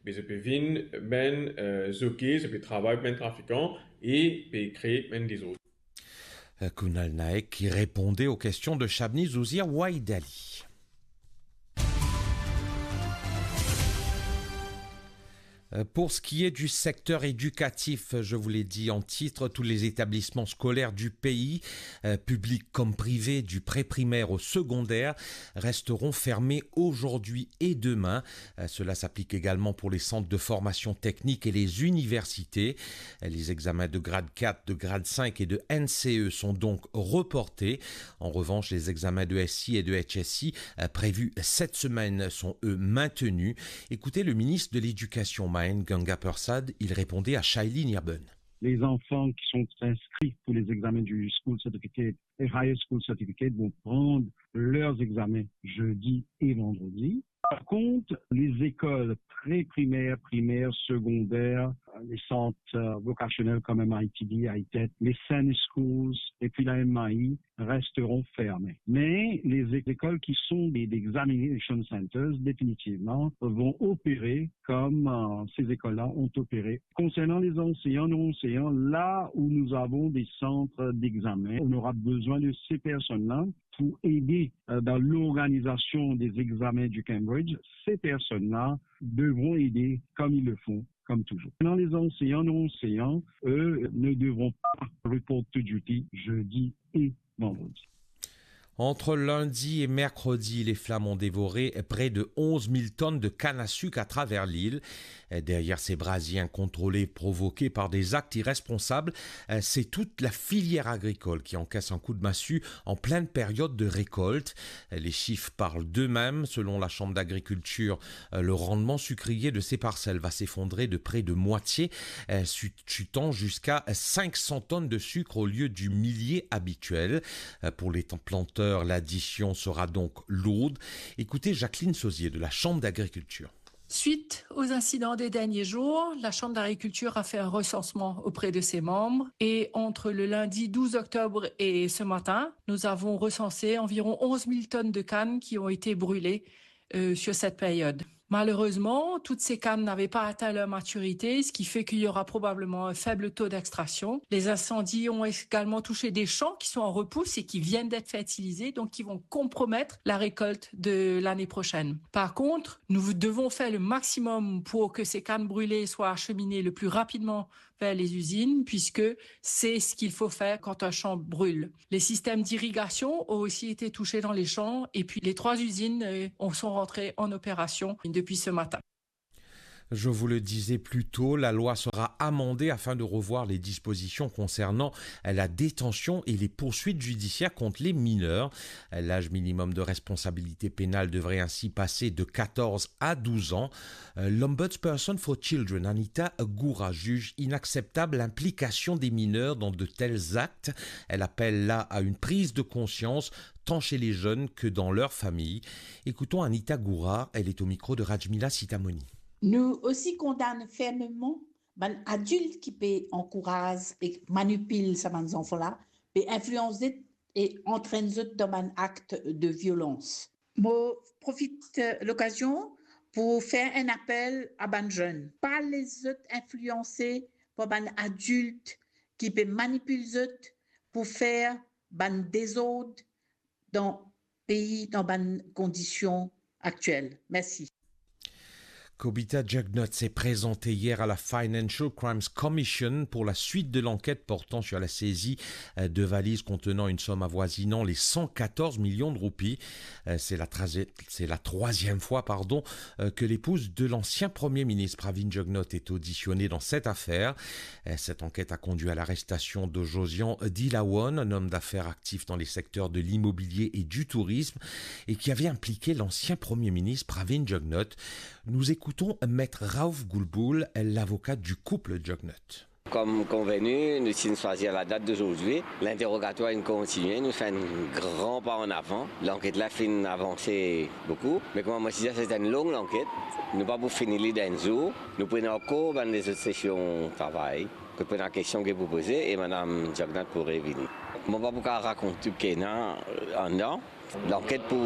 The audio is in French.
Mais je peux venir, ben, zoquer, je peux travailler, ben, trafiquant, et peut créer, ben, des autres. Kunal Naek qui répondait aux questions de Shabni Zouzia Ouaïdali. Pour ce qui est du secteur éducatif, je vous l'ai dit en titre, tous les établissements scolaires du pays, publics comme privés, du pré-primaire au secondaire, resteront fermés aujourd'hui et demain. Cela s'applique également pour les centres de formation technique et les universités. Les examens de grade 4, de grade 5 et de NCE sont donc reportés. En revanche, les examens de SI et de HSI prévus cette semaine sont eux maintenus. Écoutez le ministre de l'Éducation, Ganga Persad, il répondait à Shailene Yabun. Les enfants qui sont inscrits pour les examens du School Certificate et Higher School Certificate vont prendre leurs examens jeudi et vendredi. Par contre, les écoles pré-primaires, primaires, secondaires, les centres vocationnels comme MITD, ITET, les Sunny Schools et puis la MAI resteront fermés. Mais les écoles qui sont des examination centers, définitivement, vont opérer comme ces écoles-là ont opéré. Concernant les enseignants, non-enseignants, là où nous avons des centres d'examen, on aura besoin de ces personnes-là pour aider dans l'organisation des examens du Cambridge. Ces personnes-là devront aider comme ils le font, comme toujours. Dans les enseignants, non-enseignants, eux ne devront pas report to duty jeudi et vendredi. Entre lundi et mercredi, les flammes ont dévoré près de 11 000 tonnes de canne à sucre à travers l'île. Derrière ces brasiers incontrôlés provoqués par des actes irresponsables, c'est toute la filière agricole qui encaisse un coup de massue en pleine période de récolte. Les chiffres parlent d'eux-mêmes. Selon la Chambre d'agriculture, le rendement sucrier de ces parcelles va s'effondrer de près de moitié, chutant jusqu'à 500 tonnes de sucre au lieu du millier habituel. Pour les planteurs, l'addition sera donc lourde. Écoutez Jacqueline Sauzier de la Chambre d'agriculture. Suite aux incidents des derniers jours, la Chambre d'agriculture a fait un recensement auprès de ses membres et entre le lundi 12 octobre et ce matin, nous avons recensé environ 11 000 tonnes de cannes qui ont été brûlées sur cette période. Malheureusement, toutes ces cannes n'avaient pas atteint leur maturité, ce qui fait qu'il y aura probablement un faible taux d'extraction. Les incendies ont également touché des champs qui sont en repousse et qui viennent d'être fertilisés, donc qui vont compromettre la récolte de l'année prochaine. Par contre, nous devons faire le maximum pour que ces cannes brûlées soient acheminées le plus rapidement vers les usines, puisque c'est ce qu'il faut faire quand un champ brûle. Les systèmes d'irrigation ont aussi été touchés dans les champs, et puis les 3 usines sont rentrées en opération depuis ce matin. Je vous le disais plus tôt, la loi sera amendée afin de revoir les dispositions concernant la détention et les poursuites judiciaires contre les mineurs. L'âge minimum de responsabilité pénale devrait ainsi passer de 14 à 12 ans. L'Ombudsperson for Children, Anita Goura, juge inacceptable l'implication des mineurs dans de tels actes. Elle appelle là à une prise de conscience tant chez les jeunes que dans leur famille. Écoutons Anita Goura, elle est au micro de Rajmila Sitamoni. Nous aussi condamnons fermement les adultes qui encouragent et manipulent ces enfants-là, qui influencent et entraînent dans un acte de violence. Je profite de l'occasion pour faire un appel à les jeunes. Pas les autres influencés par les adultes qui manipulent les autres pour faire des désordres dans le pays, dans les conditions actuelles. Merci. Kobita Jugnot s'est présenté hier à la Financial Crimes Commission pour la suite de l'enquête portant sur la saisie de valises contenant une somme avoisinant les 114 millions de roupies. C'est la 3e fois que l'épouse de l'ancien Premier ministre Pravin Jugnot est auditionnée dans cette affaire. Cette enquête a conduit à l'arrestation de Josian Dilawan, un homme d'affaires actif dans les secteurs de l'immobilier et du tourisme et qui avait impliqué l'ancien Premier ministre Pravin Jugnot. Nous écoutons Maître Raouf Goulboul, l'avocat du couple Jugnot. Comme convenu, nous avons choisi la date d'aujourd'hui. L'interrogatoire est continué, nous faisons un grand pas en avant. L'enquête là fin avancé beaucoup. Mais comme moi je disais, c'est une longue enquête. Nous ne pouvons pas finir d'un jour. Nous prenons encore des autres sessions de travail. Que pour la question que vous posez et Mme Jugnot pourrait venir. Je ne vais pas raconter tout ce qu'il y a en dedans. L'enquête pour